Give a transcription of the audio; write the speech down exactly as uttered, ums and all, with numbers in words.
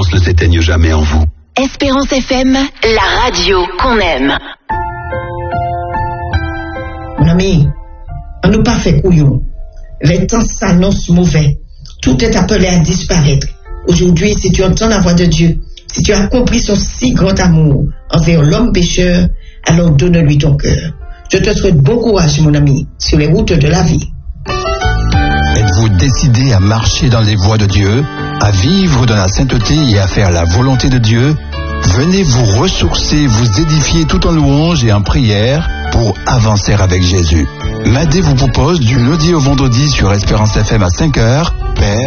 l'espérance ne s'éteigne jamais en vous. Espérance F M, la radio qu'on aime. Mon ami, on nous pas fait couillon. Les temps s'annoncent mauvais. Tout est appelé à disparaître. Aujourd'hui, si tu entends la voix de Dieu, si tu as compris son si grand amour envers l'homme pécheur, alors donne-lui ton cœur. Je te souhaite bon courage, mon ami, sur les routes de la vie. Êtes-vous décidé à marcher dans les voies de Dieu, à vivre dans la sainteté et à faire la volonté de Dieu? Venez vous ressourcer, vous édifier tout en louange et en prière pour avancer avec Jésus. Madé vous propose du lundi au vendredi sur Espérance F M à cinq heures, Père,